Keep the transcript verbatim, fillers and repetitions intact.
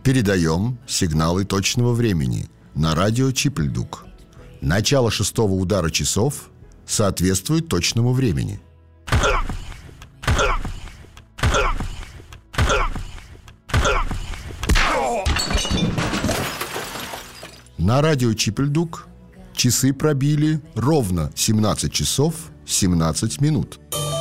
Передаем сигналы точного времени на радио Чипльдук. Начало шестого удара часов соответствует точному времени. На радио Чипльдук часы пробили ровно семнадцать часов семнадцать минут.